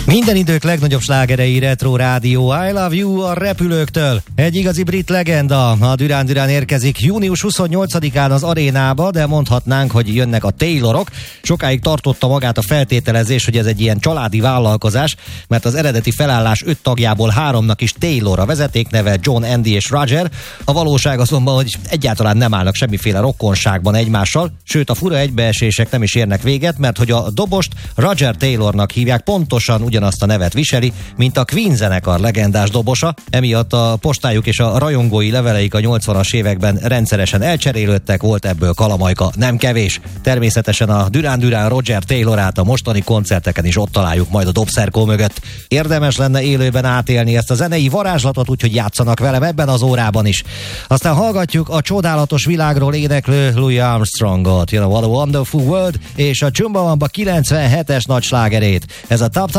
Minden idők legnagyobb slágerei Retro Rádió, I Love You a repülőktől. Egy igazi brit legenda, a Duran Duran érkezik június 28-án az arénába, de mondhatnánk, hogy jönnek a Taylorok. Sokáig tartotta magát a feltételezés, hogy ez egy ilyen családi vállalkozás, mert az eredeti felállás 5 tagjából 3-nak is Taylor a vezetékneve, John, Andy és Roger. A valóság azonban, hogy egyáltalán nem állnak semmiféle rokonságban egymással, sőt a fura egybeesések nem is érnek véget, mert hogy a dobost Roger Taylornak hívják, pontosan ugyanazt a nevet viseli, mint a Queen zenekar legendás dobosa, emiatt a postájuk és a rajongói leveleik a 80-as években rendszeresen elcserélődtek, volt ebből kalamajka nem kevés. Természetesen a Duran Duran Roger Taylorát a mostani koncerteken is ott találjuk majd a dobszerkó mögött. Érdemes lenne élőben átélni ezt a zenei varázslatot, úgyhogy játszanak velem ebben az órában is. Aztán hallgatjuk a csodálatos világról éneklő Louis Armstrongot, What a Wonderful World, és a Chumbawamba 97-es nagy slágerét. Ez a Top